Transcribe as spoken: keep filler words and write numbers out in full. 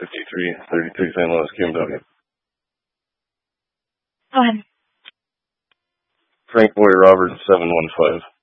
fifty-three thirty-three Saint Louis, Q M W. Go ahead. Frank Boy Roberts, seven one five.